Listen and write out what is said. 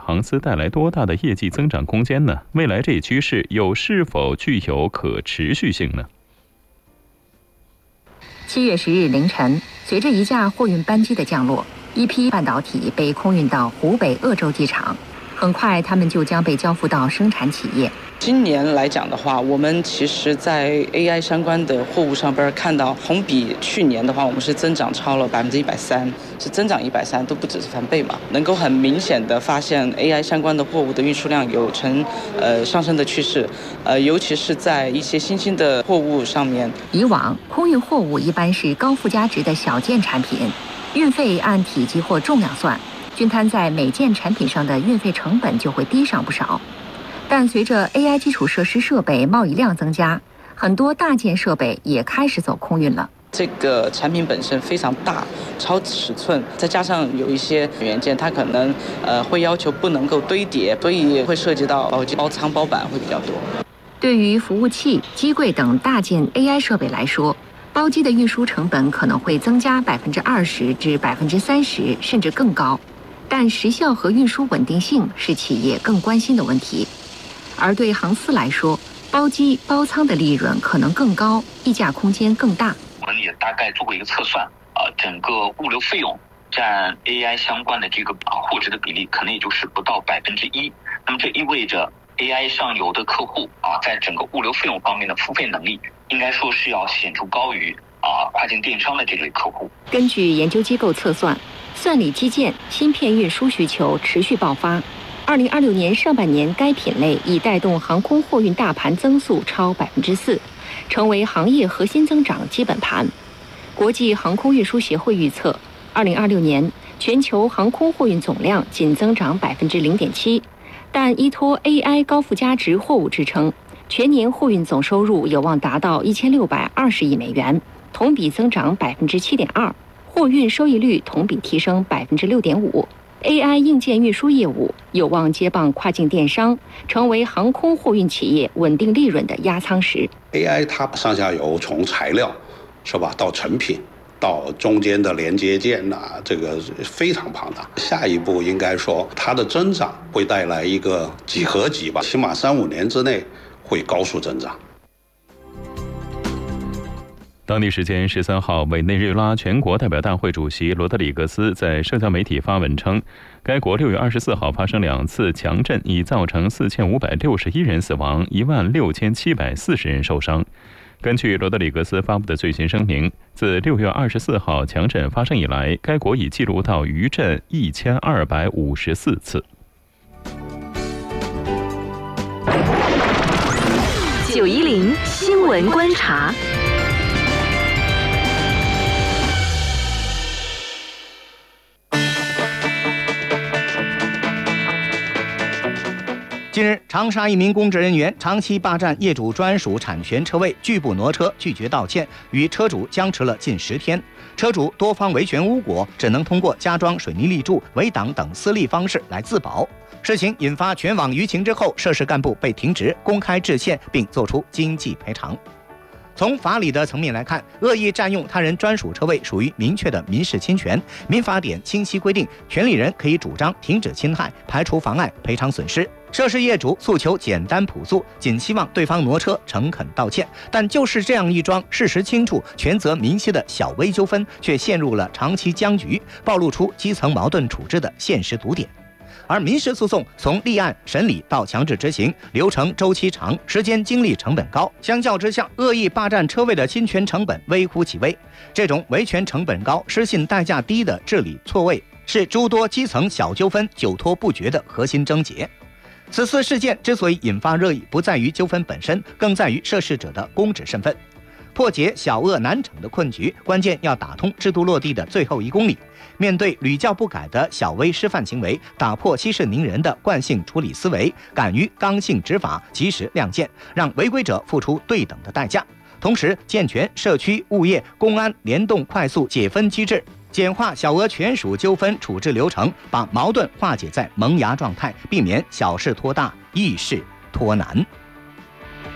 航司带来多大的业绩增长空间呢？未来这一趋势又是否具有可持续性呢 ？7月10日凌晨，随着一架货运班机的降落，一批半导体被空运到湖北鄂州机场，很快它们就将被交付到生产企业。 今年来讲的话，我们其实在 AI 相关的货物上边看到，同比去年的话，我们是增长超了130%，是增长130%，都不只是翻倍嘛。能够很明显的发现 AI 相关的货物的运输量有呈上升的趋势，尤其是在一些新兴的货物上面。 以往空运货物一般是高附加值的小件产品，运费按体积或重量算，均摊在每件产品上的运费成本就会低上不少。但随着 AI 基础设施设备贸易量增加，很多大件设备也开始走空运了。 这个产品本身非常大，超尺寸，再加上有一些元件，它可能会要求不能够堆叠，所以会涉及到包仓包板会比较多。 对于服务器、机柜等大件 AI 设备来说，包机的运输成本可能会增加20%至30%，甚至更高。但时效和运输稳定性是企业更关心的问题。而对航司来说，包机包仓的利润可能更高，溢价空间更大。 我们也大概做过一个测算，整个物流费用占 AI 相关的这个货值的比例，可能也就是不到1%。那么这意味着 AI 上游的客户在整个物流费用方面的付费能力，应该说是要显著高于跨境电商的这类客户。 根据研究机构测算，算力基建、芯片运输需求持续爆发。2026年上半年，该品类已带动航空货运大盘增速超4%，成为行业核心增长基本盘。国际航空运输协会预测，2026年全球航空货运总量仅增长0.7%，但依托 AI 高附加值货物支撑，全年货运总收入有望达到1620亿美元，同比增长7.2%，货运收益率同比提升6.5%。AI 硬件运输业务有望接棒跨境电商，成为航空货运企业稳定利润的压舱石。 AI 它上下游从材料是吧，到成品，到中间的连接件这个非常庞大。下一步应该说它的增长会带来一个几何级吧，起码3-5年之内会高速增长。 当地时间13号，委内瑞拉全国代表大会主席罗德里格斯在社交媒体发文称，该国6月24号发生2次强震，已造成4561人死亡，16740人受伤。根据罗德里格斯发布的最新声明，自6月24号强震发生以来，该国已记录到余震1254次。 910新闻观察。 近日，长沙一名公职人员长期霸占业主专属产权车位，拒不挪车，拒绝道歉，与车主僵持了近10天。车主多方维权无果，只能通过加装水泥立柱、围挡等私力方式来自保。事情引发全网舆情之后，涉事干部被停职，公开致歉，并作出经济赔偿。从法理的层面来看，恶意占用他人专属车位属于明确的民事侵权。民法典清晰规定，权利人可以主张停止侵害、排除妨碍、赔偿损失。涉事业主诉求简单朴素，仅希望对方挪车、诚恳道歉。但就是这样一桩事实清楚、权责明晰的小微纠纷，却陷入了长期僵局，暴露出基层矛盾处置的现实毒点。而民事诉讼从立案、审理到强制执行，流程周期长，时间精力成本高。相较之下，恶意霸占车位的侵权成本微乎其微。这种维权成本高、失信代价低的治理错位，是诸多基层小纠纷久拖不决的核心症结。此次事件之所以引发热议，不在于纠纷本身，更在于涉事者的公职身份。破解小恶难惩的困局，关键要打通制度落地的最后1公里。面对屡教不改的小微失范行为，打破息事宁人的惯性处理思维，敢于刚性执法，及时亮剑，让违规者付出对等的代价。同时，健全社区、物业、公安联动快速解分机制，简化小额权属纠纷处置流程，把矛盾化解在萌芽状态，避免小事拖大，易事拖难。